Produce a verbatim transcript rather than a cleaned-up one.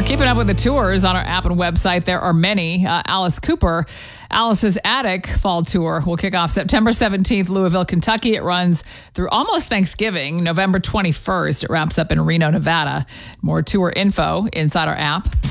Keeping up with the tours on our app and website, there are many. Uh, Alice Cooper, Alice's Attic Fall Tour will kick off September seventeenth, Louisville, Kentucky. It runs through almost Thanksgiving. November twenty-first, it wraps up in Reno, Nevada. More tour info inside our app.